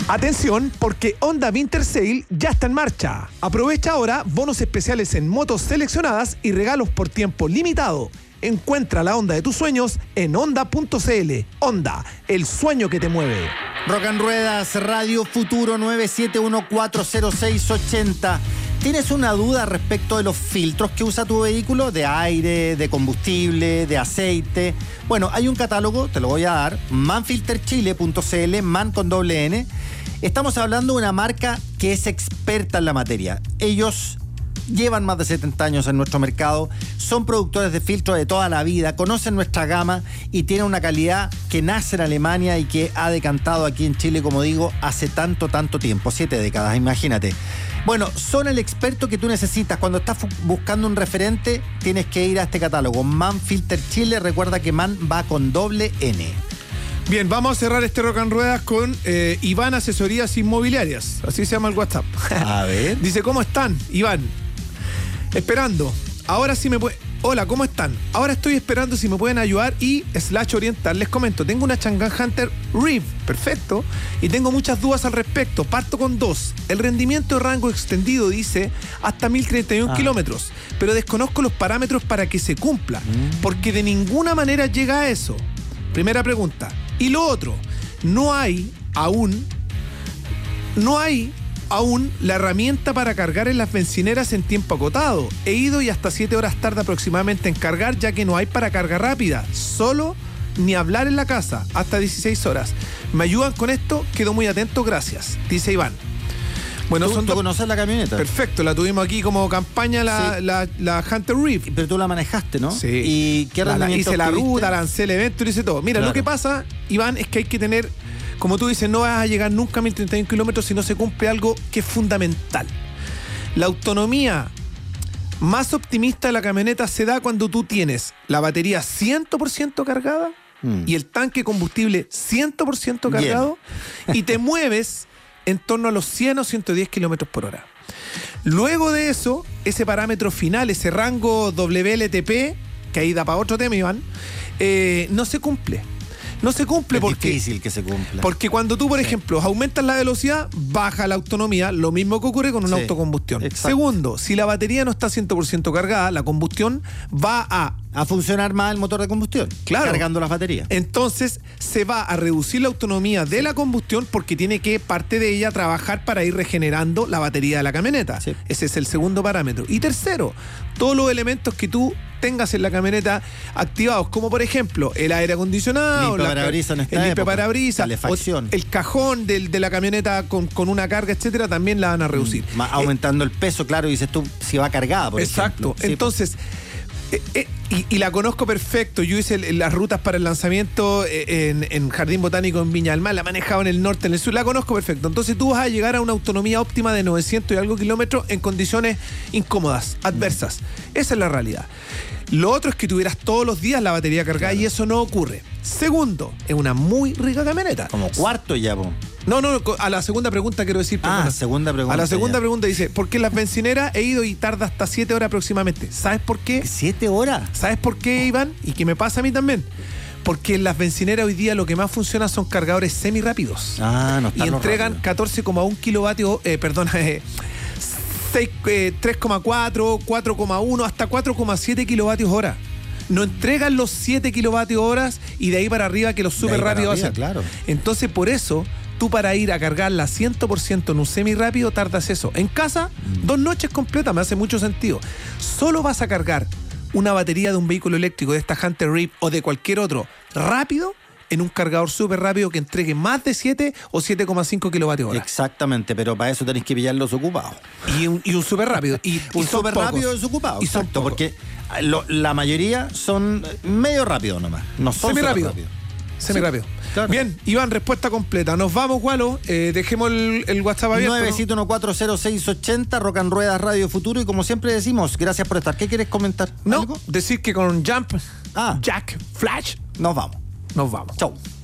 Atención, porque Honda Winter Sale ya está en marcha. Aprovecha ahora bonos especiales en motos seleccionadas y regalos por tiempo limitado. Encuentra la Honda de tus sueños en honda.cl. Honda, el sueño que te mueve. Rock and Ruedas, Radio Futuro 971-40680. ¿Tienes una duda respecto de los filtros que usa tu vehículo? De aire, de combustible, de aceite. Bueno, hay un catálogo, te lo voy a dar, manfilterchile.cl, man con doble N. Estamos hablando de una marca que es experta en la materia. Ellos llevan más de 70 años en nuestro mercado, son productores de filtros de toda la vida, conocen nuestra gama y tienen una calidad que nace en Alemania y que ha decantado aquí en Chile, como digo, hace tanto tiempo, 7 décadas, imagínate. Bueno, son el experto que tú necesitas. Cuando estás buscando un referente, tienes que ir a este catálogo, Man Filter Chile. Recuerda que Man va con doble N. Bien, vamos a cerrar este Rock and Ruedas con Iván Asesorías Inmobiliarias. Así se llama el WhatsApp. A ver. Dice, ¿cómo están, Iván? Esperando. Ahora sí me puede... Hola, ¿cómo están? Ahora estoy esperando si me pueden ayudar y /orientar. Les comento, tengo una Chang'an Hunter Reef, perfecto, y tengo muchas dudas al respecto. Parto con 2. El rendimiento de rango extendido dice hasta 1031 kilómetros, pero desconozco los parámetros para que se cumpla, porque de ninguna manera llega a eso. Primera pregunta. Y lo otro, no hay aún la herramienta para cargar en las bencineras en tiempo acotado. He ido y hasta 7 horas tarda aproximadamente en cargar, ya que no hay para carga rápida. Solo ni hablar en la casa, hasta 16 horas. ¿Me ayudan con esto? Quedo muy atento, gracias. Dice Iván. Bueno, ¿Tú conoces la camioneta? Perfecto, la tuvimos aquí como campaña, la Hunter Reef. Pero tú la manejaste, ¿no? Sí. ¿Y qué rendimiento hice la tuviste? ruta, lancé el evento y hice todo. Mira, Claro. Lo que pasa, Iván, es que hay que tener... Como tú dices, no vas a llegar nunca a 1031 kilómetros si no se cumple algo que es fundamental. La autonomía más optimista de la camioneta se da cuando tú tienes la batería 100% cargada y el tanque de combustible 100% cargado y te mueves en torno a los 100 o 110 kilómetros por hora. Luego de eso, ese parámetro final, ese rango WLTP, que ahí da para otro tema, Iván, no se cumple. No se cumple porque... Es difícil que se cumpla. Porque cuando tú, por ejemplo, aumentas la velocidad, baja la autonomía, lo mismo que ocurre con una autocombustión. Exacto. Segundo, si la batería no está 100% cargada, la combustión va a funcionar más el motor de combustión. Claro. Cargando las baterías. Entonces se va a reducir la autonomía de la combustión porque tiene que parte de ella trabajar para ir regenerando la batería de la camioneta. Sí. Ese es el segundo parámetro. Y tercero, todos los elementos que tú tengas en la camioneta activados, como por ejemplo el aire acondicionado, el limpiaparabrisas, calefacción, el cajón de la camioneta con una carga, etcétera, también la van a reducir. Aumentando el peso, claro, dices tú, si va cargada, por ejemplo. Exacto. Entonces... Y la conozco perfecto. Yo hice las rutas para el lanzamiento en Jardín Botánico en Viña del Mar, la manejaba en el norte, en el sur, la conozco perfecto. Entonces tú vas a llegar a una autonomía óptima de 900 y algo kilómetros en condiciones incómodas, adversas. Esa es la realidad. Lo otro es que tuvieras todos los días la batería cargada, claro, y eso no ocurre. Segundo, es una muy rica camioneta. Como cuarto ya, po. No, a la segunda pregunta quiero decir. Segunda pregunta. A la segunda pregunta dice, ¿por qué en las bencineras he ido y tarda hasta 7 horas aproximadamente? ¿Sabes por qué? ¿7 horas? ¿Sabes por qué, Iván? Y que me pasa a mí también. Porque en las bencineras hoy día lo que más funciona son cargadores semirápidos. No están. Y entregan 14,1 kilovatios, 3,4, 4,1, hasta 4,7 kilovatios hora. No entregan los 7 kilovatios horas y de ahí para arriba que los súper rápidos hacen. Claro. Entonces, por eso, tú para ir a cargarla 100% en un semirápido tardas eso. En casa, 2 noches completas, me hace mucho sentido. Solo vas a cargar una batería de un vehículo eléctrico, de esta Hunter Reef o de cualquier otro, rápido, en un cargador súper rápido que entregue más de 7 o 7,5 kilovatios hora. Exactamente, pero para eso tenés que pillar los ocupados. Y un súper rápido. Un súper rápido desocupado. Exacto, porque la mayoría son medio rápido nomás. No son semirápido. Semirápido. Claro. Bien, Iván, respuesta completa. Nos vamos, Gualo. Dejemos el WhatsApp abierto. 971-40680, Rock and Ruedas Radio Futuro. Y como siempre decimos, gracias por estar. ¿Qué quieres comentar? No, ¿algo? Decir que con Jump, Jack, Flash, nos vamos. Nos vamos. Chau.